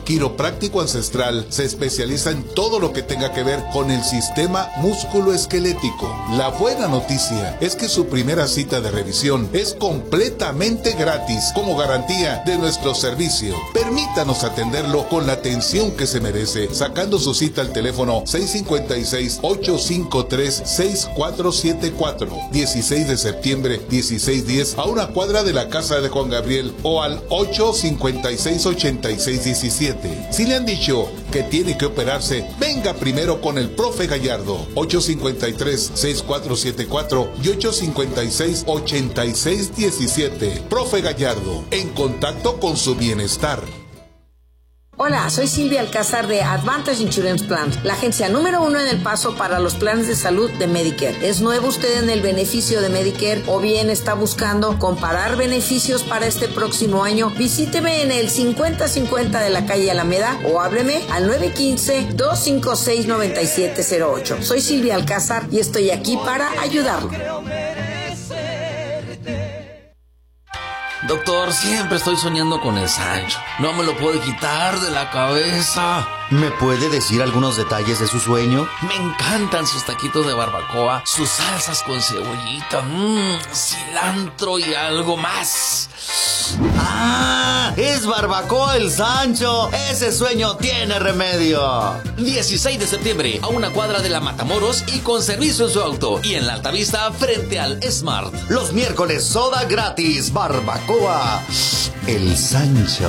Quiropráctico Ancestral se especializa en todo lo que tenga que ver con el sistema músculo-esquelético. La buena noticia es que su primera cita de revisión es completamente gratis como garantía de nuestro servicio. Permítanos atenderlo con la atención que se merece, sacando su cita al teléfono 656-853-6474, 16 de septiembre 1610, a una cuadra de la casa de Juan Gabriel, o al 856-8617. Si le han dicho que tiene que operarse, venga primero con el profe Gallardo. 853-6474 y 856-8617. Profe Gallardo, en contacto con su bienestar. Hola, soy Silvia Alcázar de Advantage Insurance Plans, la agencia número 1 en El Paso para los planes de salud de Medicare. ¿Es nuevo usted en el beneficio de Medicare o bien está buscando comparar beneficios para este próximo año? Visíteme en el 5050 de la calle Alameda o hábleme al 915-256-9708. Soy Silvia Alcázar y estoy aquí para ayudarlo. Doctor, siempre estoy soñando con el Sancho. No me lo puedo quitar de la cabeza. ¿Me puede decir algunos detalles de su sueño? Me encantan sus taquitos de barbacoa, sus salsas con cebollita, cilantro y algo más. ¡Ah! ¡Es Barbacoa el Sancho! ¡Ese sueño tiene remedio! 16 de septiembre, a una cuadra de la Matamoros y con servicio en su auto. Y en la Altavista, frente al Smart. Los miércoles, soda gratis. Barbacoa el Sancho.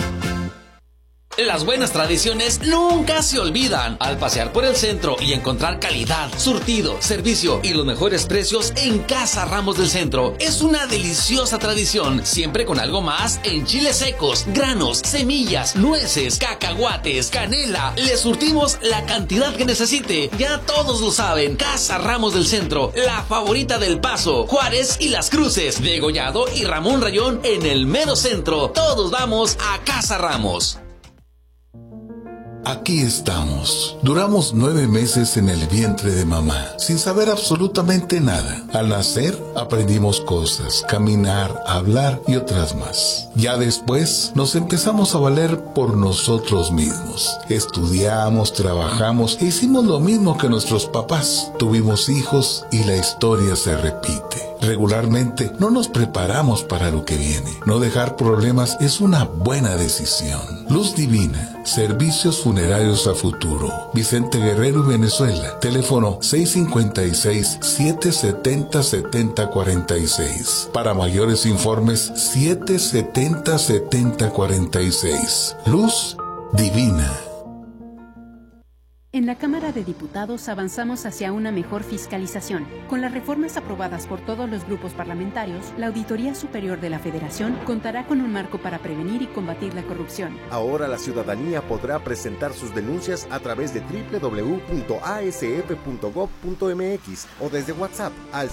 Las buenas tradiciones nunca se olvidan. Al pasear por el centro y encontrar calidad, surtido, servicio y los mejores precios en Casa Ramos del Centro. Es una deliciosa tradición, siempre con algo más en chiles secos, granos, semillas, nueces, cacahuates, canela. Le surtimos la cantidad que necesite. Ya todos lo saben. Casa Ramos del Centro, la favorita del Paso, Juárez y Las Cruces, Degollado y Ramón Rayón en el mero centro. Todos vamos a Casa Ramos. Aquí estamos. Duramos 9 meses en el vientre de mamá, sin saber absolutamente nada. Al nacer, aprendimos cosas, caminar, hablar y otras más. Ya después, nos empezamos a valer por nosotros mismos. Estudiamos, trabajamos e hicimos lo mismo que nuestros papás. Tuvimos hijos y la historia se repite. Regularmente, no nos preparamos para lo que viene. No dejar problemas es una buena decisión. Luz Divina, servicios funerarios a futuro. Vicente Guerrero y Venezuela. Teléfono 656-770-7046. Para mayores informes, 770-7046. Luz Divina. En la Cámara de Diputados avanzamos hacia una mejor fiscalización. Con las reformas aprobadas por todos los grupos parlamentarios, la Auditoría Superior de la Federación contará con un marco para prevenir y combatir la corrupción. Ahora la ciudadanía podrá presentar sus denuncias a través de www.asf.gov.mx o desde WhatsApp al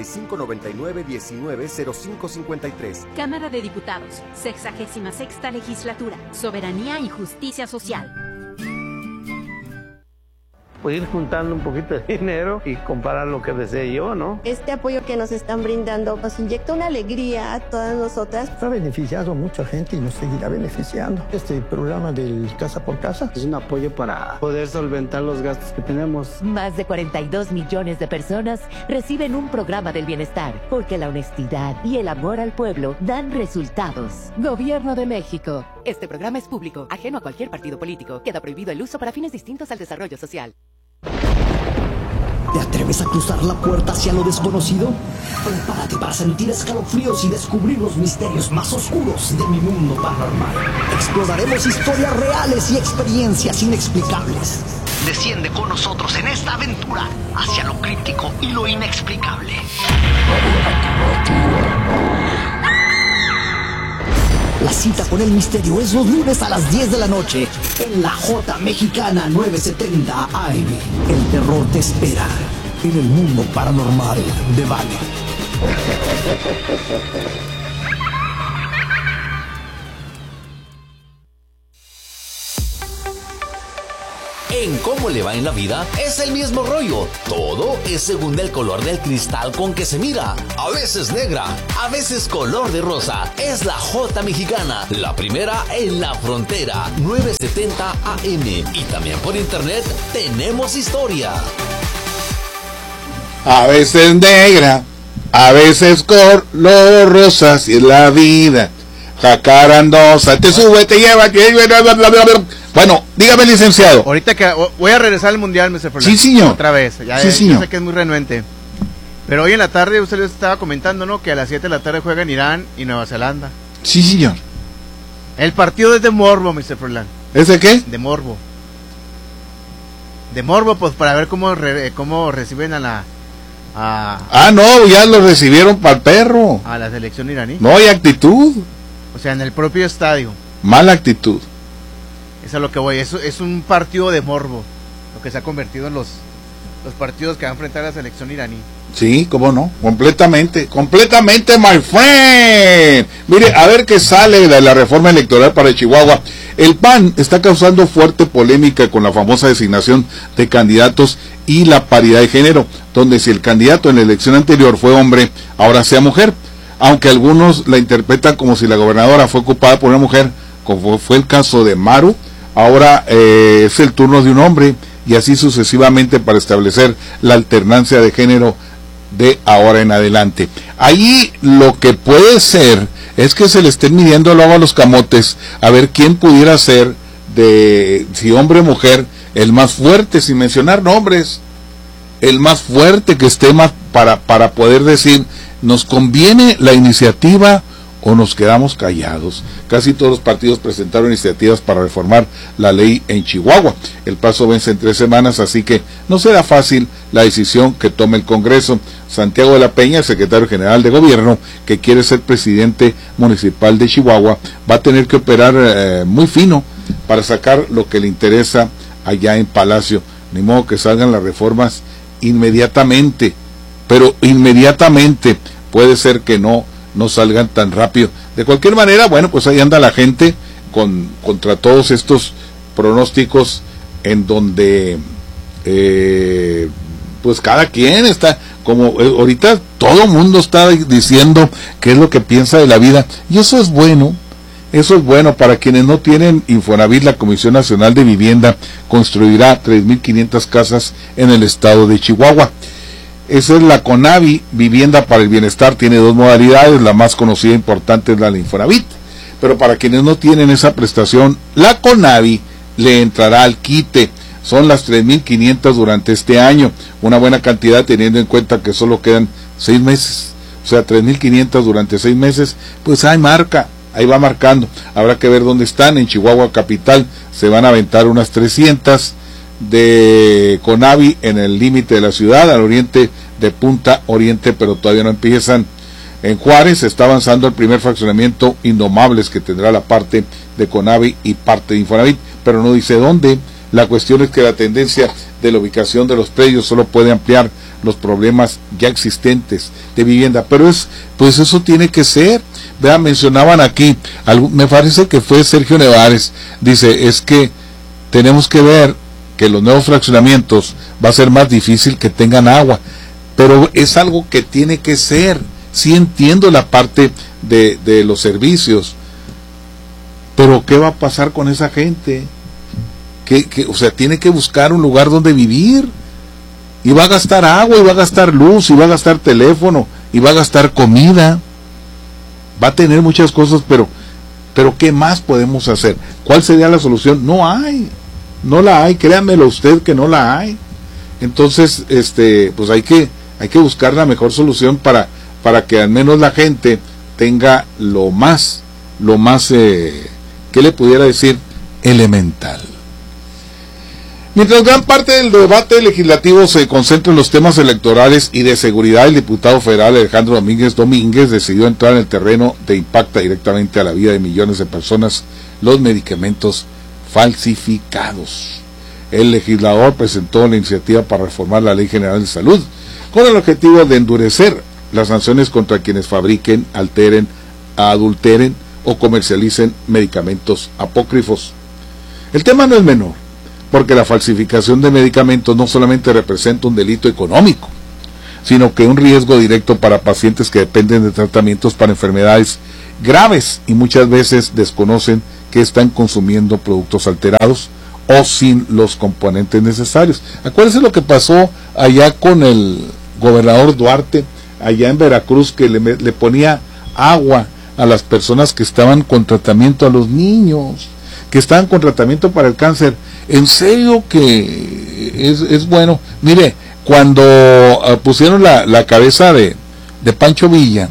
5599-190553. Cámara de Diputados, 66ª Legislatura, Soberanía y Justicia Social. Pues ir juntando un poquito de dinero y comparar lo que desee yo, ¿no? Este apoyo que nos están brindando nos inyecta una alegría a todas nosotras. Ha beneficiado a mucha gente y nos seguirá beneficiando. Este programa del Casa por Casa es un apoyo para poder solventar los gastos que tenemos. Más de 42 millones de personas reciben un programa del bienestar, porque la honestidad y el amor al pueblo dan resultados. Gobierno de México. Este programa es público, ajeno a cualquier partido político. Queda prohibido el uso para fines distintos al desarrollo social. ¿Te atreves a cruzar la puerta hacia lo desconocido? Prepárate para sentir escalofríos y descubrir los misterios más oscuros de mi mundo paranormal. Exploraremos historias reales y experiencias inexplicables. Desciende con nosotros en esta aventura hacia lo críptico y lo inexplicable. La cita con el misterio es los lunes a las 10 de la noche en la J Mexicana 970 AM. El terror te espera en el mundo paranormal de Vale. En Cómo le va en la vida es el mismo rollo. Todo es según el color del cristal con que se mira. A veces negra, a veces color de rosa. Es la J Mexicana, la primera en la frontera. 970 AM. Y también por internet tenemos historia. A veces negra, a veces color rosa, si es la vida. Jacarandosa, te sube, te lleva. Bueno, dígame, licenciado. Ahorita que voy a regresar al mundial, Mr. Fernández. Sí, señor. Otra vez. Ya, sí, señor. Yo sé que es muy renuente. Pero hoy en la tarde usted les estaba comentando, ¿no? Que a las 7 de la tarde juegan Irán y Nueva Zelanda. Sí, señor. El partido es de morbo, Mr. Fernández. ¿Es de qué? De morbo. De morbo, pues para ver cómo reciben a la... no, ya lo recibieron para el perro. A la selección iraní. No hay actitud. O sea, en el propio estadio. Mala actitud. Eso es lo que voy. Eso es un partido de morbo. Lo que se ha convertido en los partidos que van a enfrentar a la selección iraní. Sí, cómo no, completamente, my friend. Mire, a ver qué sale de la reforma electoral para Chihuahua. El PAN está causando fuerte polémica con la famosa designación de candidatos y la paridad de género, donde si el candidato en la elección anterior fue hombre, ahora sea mujer, aunque algunos la interpretan como si la gobernadora fue ocupada por una mujer, como fue el caso de Maru. Ahora es el turno de un hombre, y así sucesivamente para establecer la alternancia de género de ahora en adelante. Ahí lo que puede ser es que se le estén midiendo luego a los camotes a ver quién pudiera ser, de si hombre o mujer, el más fuerte, sin mencionar nombres, el más fuerte que esté más para poder decir, ¿nos conviene la iniciativa o nos quedamos callados? Casi todos los partidos presentaron iniciativas para reformar la ley en Chihuahua. El plazo vence en 3 semanas, así que no será fácil la decisión que tome el Congreso. Santiago de la Peña, el secretario general de gobierno, que quiere ser presidente municipal de Chihuahua, va a tener que operar muy fino para sacar lo que le interesa allá en Palacio. Ni modo que salgan las reformas inmediatamente, pero inmediatamente puede ser que no salgan tan rápido. De cualquier manera, bueno, pues ahí anda la gente contra todos estos pronósticos en donde pues cada quien está, como ahorita todo el mundo está diciendo qué es lo que piensa de la vida, y eso es bueno para quienes no tienen Infonavit. La Comisión Nacional de Vivienda construirá 3,500 casas en el estado de Chihuahua. Esa es la CONAVI, Vivienda para el Bienestar. Tiene 2 modalidades, la más conocida e importante es la de Infonavit, pero para quienes no tienen esa prestación, la CONAVI le entrará al quite. Son las 3,500 durante este año, una buena cantidad teniendo en cuenta que solo quedan 6 meses, o sea, 3,500 durante 6 meses, pues ahí va marcando. Habrá que ver dónde están. En Chihuahua capital se van a aventar unas 300 de CONAVI en el límite de la ciudad, al oriente de Punta Oriente, pero todavía no empiezan. En Juárez se está avanzando el primer fraccionamiento Indomables, que tendrá la parte de CONAVI y parte de Infonavit, pero no dice dónde. La cuestión es que la tendencia de la ubicación de los predios solo puede ampliar los problemas ya existentes de vivienda, pero pues eso tiene que ser. Vean, mencionaban aquí, me parece que fue Sergio Nevares, dice, es que tenemos que ver que los nuevos fraccionamientos va a ser más difícil que tengan agua, pero es algo que tiene que ser. Sí entiendo la parte de los servicios, pero ¿qué va a pasar con esa gente? O sea, tiene que buscar un lugar donde vivir, y va a gastar agua, y va a gastar luz, y va a gastar teléfono, y va a gastar comida, va a tener muchas cosas, pero ¿qué más podemos hacer? ¿Cuál sería la solución? No la hay, créanmelo usted que no la hay. Entonces, pues hay que buscar la mejor solución para que al menos la gente tenga lo más, ¿qué le pudiera decir? Elemental. Mientras gran parte del debate legislativo se concentra en los temas electorales y de seguridad, el diputado federal Alejandro Domínguez decidió entrar en el terreno de impacta directamente a la vida de millones de personas los medicamentos falsificados. El legislador presentó la iniciativa para reformar la Ley General de Salud con el objetivo de endurecer las sanciones contra quienes fabriquen, alteren, adulteren o comercialicen medicamentos apócrifos. El tema no es menor, porque la falsificación de medicamentos no solamente representa un delito económico, sino que un riesgo directo para pacientes que dependen de tratamientos para enfermedades graves y muchas veces desconocen que están consumiendo productos alterados o sin los componentes necesarios. Acuérdense lo que pasó allá con el gobernador Duarte, allá en Veracruz, que le ponía agua a las personas que estaban con tratamiento, a los niños que estaban con tratamiento para el cáncer. En serio que es bueno. Mire, cuando pusieron la cabeza de Pancho Villa,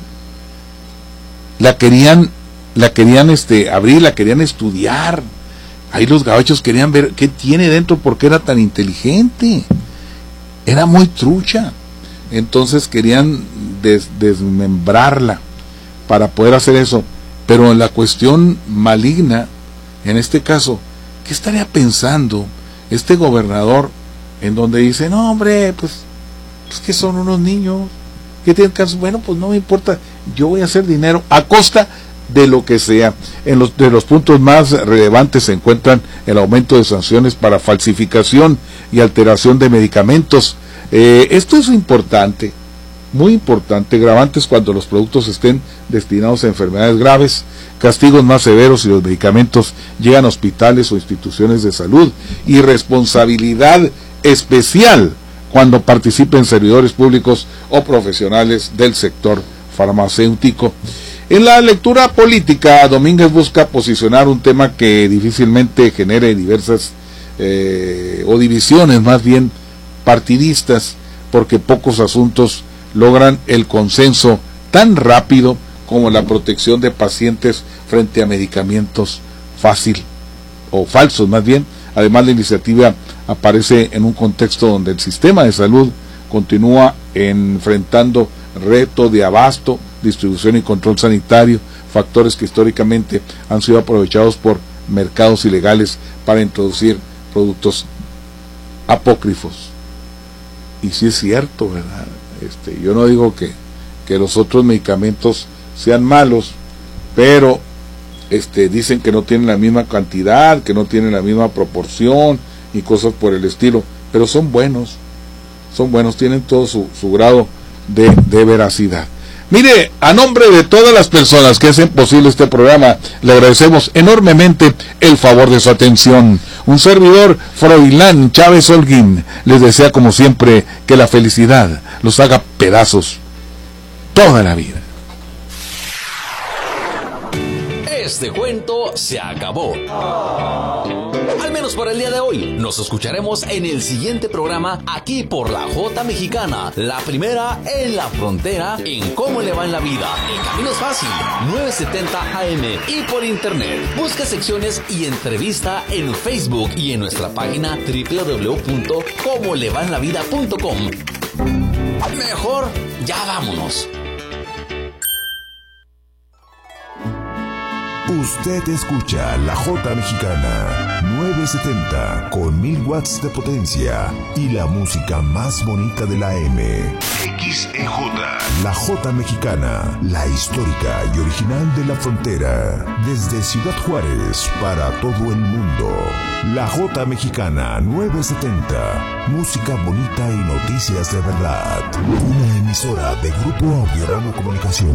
la querían abrir, la querían estudiar. Ahí los gabachos querían ver qué tiene dentro, porque era tan inteligente, era muy trucha. Entonces querían desmembrarla para poder hacer eso. Pero en la cuestión maligna, en este caso, ¿qué estaría pensando este gobernador en donde dice, no hombre, pues que son unos niños, que tienen cáncer? Bueno, pues no me importa, yo voy a hacer dinero a costa de lo que sea. De los puntos más relevantes se encuentran el aumento de sanciones para falsificación y alteración de medicamentos. Esto es importante, muy importante. Gravantes cuando los productos estén destinados a enfermedades graves, castigos más severos si los medicamentos llegan a hospitales o instituciones de salud, y responsabilidad especial cuando participen servidores públicos o profesionales del sector farmacéutico. En la lectura política, Domínguez busca posicionar un tema que difícilmente genere diversas o divisiones más bien partidistas, porque pocos asuntos logran el consenso tan rápido como la protección de pacientes frente a medicamentos fácil o falsos más bien. Además, la iniciativa aparece en un contexto donde el sistema de salud continúa enfrentando reto de abasto, distribución y control sanitario, factores que históricamente han sido aprovechados por mercados ilegales para introducir productos apócrifos. Y sí es cierto, ¿verdad? Yo no digo que los otros medicamentos sean malos, pero dicen que no tienen la misma cantidad, que no tienen la misma proporción y cosas por el estilo, pero son buenos, tienen todo su grado de veracidad. Mire, a nombre de todas las personas que hacen posible este programa, le agradecemos enormemente el favor de su atención. Un servidor, Froilán Chávez Holguín, les desea como siempre que la felicidad los haga pedazos toda la vida. Este cuento se acabó. Al menos por el día de hoy. Nos escucharemos en el siguiente programa aquí por la J Mexicana, la primera en la frontera en Cómo le va en la vida. El camino es fácil, 970 AM y por internet. Busca secciones y entrevista en Facebook y en nuestra página www.comolevaenlavida.com. Mejor, ya vámonos. Usted escucha la J Mexicana 970 con 1000 watts de potencia y la música más bonita de la M. XEJ. La J Mexicana, la histórica y original de la frontera. Desde Ciudad Juárez para todo el mundo. La J Mexicana 970. Música bonita y noticias de verdad. Una emisora de Grupo Audio Ramo Comunicación.